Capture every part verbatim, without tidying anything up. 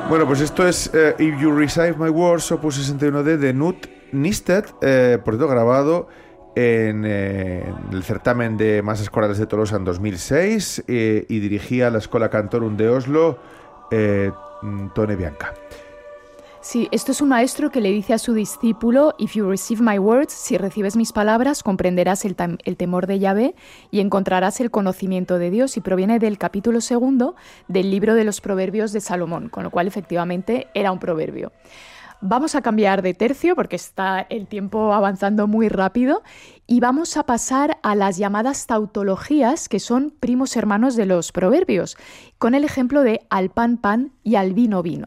Bueno, pues esto es uh, If You Receive My Words, opus sesenta y uno D de Knut Nystedt, eh, por cierto, grabado en, eh, en el certamen de masas corales de Tolosa en dos mil seis eh, y dirigía la Schola Cantorum de Oslo, eh, Tone Bianca. Sí, esto es un maestro que le dice a su discípulo: If you receive my words, si recibes mis palabras, comprenderás el, tam- el temor de Yahvé y encontrarás el conocimiento de Dios, y proviene del capítulo segundo del libro de los Proverbios de Salomón, con lo cual efectivamente era un proverbio. Vamos a cambiar de tercio porque está el tiempo avanzando muy rápido y vamos a pasar a las llamadas tautologías, que son primos hermanos de los proverbios, con el ejemplo de al pan pan y al vino vino.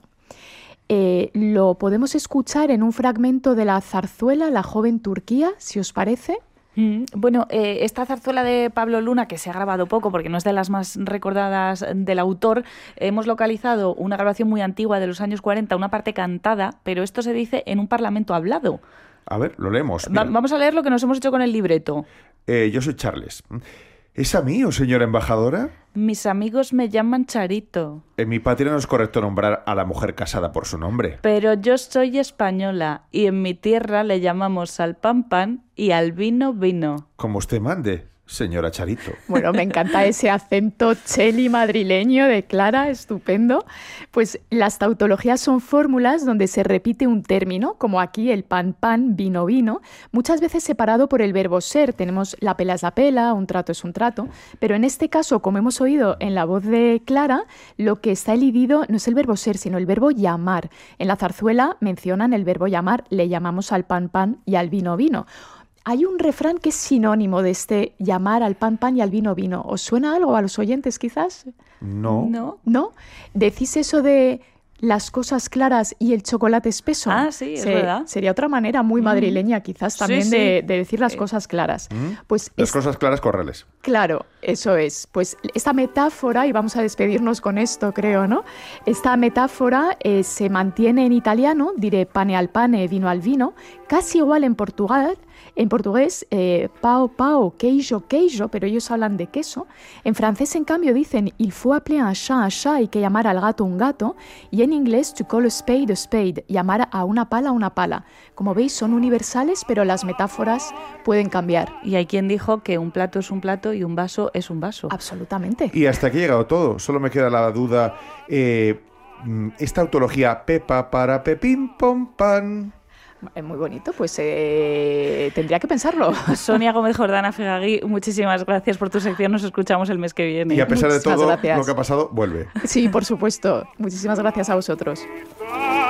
Eh, lo podemos escuchar en un fragmento de la zarzuela La joven Turquía, si os parece. Mm, bueno, eh, esta zarzuela de Pablo Luna, que se ha grabado poco porque no es de las más recordadas del autor, hemos localizado una grabación muy antigua de los años cuarenta, una parte cantada, pero esto se dice en un parlamento hablado. A ver, lo leemos. Va- vamos a leer lo que nos hemos hecho con el libreto. Eh, yo soy Charles. ¿Es a mí o señora embajadora? Mis amigos me llaman Charito. En mi patria no es correcto nombrar a la mujer casada por su nombre. Pero yo soy española y en mi tierra le llamamos al pan pan y al vino vino. Como usted mande, señora Charito. Bueno, me encanta ese acento cheli madrileño de Clara, estupendo. Pues las tautologías son fórmulas donde se repite un término, como aquí el pan pan, vino vino, muchas veces separado por el verbo ser. Tenemos la pela es la pela, un trato es un trato, pero en este caso, como hemos oído en la voz de Clara, lo que está elidido no es el verbo ser, sino el verbo llamar. En la zarzuela mencionan el verbo llamar, le llamamos al pan pan y al vino vino. Hay un refrán que es sinónimo de este llamar al pan pan y al vino vino. ¿Os suena algo a los oyentes quizás? No. ¿No? ¿No? ¿Decís eso de las cosas claras y el chocolate espeso? Ah, sí, es Se- verdad. Sería otra manera muy madrileña quizás también Sí, de, sí. de decir las cosas claras. ¿Mm? Pues Las es- cosas claras, correles. Claro, eso es. Pues esta metáfora, y vamos a despedirnos con esto, creo, ¿no? Esta metáfora eh, se mantiene en italiano, diré pane al pane, vino al vino, casi igual en Portugal. En portugués, eh, pao, pao, queijo, queijo, pero ellos hablan de queso. En francés, en cambio, dicen il faut appeler un chat un chat, hay que llamar al gato un gato. Y en inglés, to call a spade a spade, llamar a una pala a una pala. Como veis, son universales, pero las metáforas pueden cambiar. Y hay quien dijo que un plato es un plato y un vaso es un vaso. Absolutamente. Y hasta aquí ha llegado todo. Solo me queda la duda. Eh, mm, esta autología Pepa para Pepín Pom Pan. Es muy bonito, pues eh, tendría que pensarlo. Sonia Gómez Jordana Fegagui, muchísimas gracias por tu sección. Nos escuchamos el mes que viene. Y a pesar de Muchas todo gracias. lo que ha pasado, vuelve. Sí, por supuesto. Muchísimas gracias a vosotros.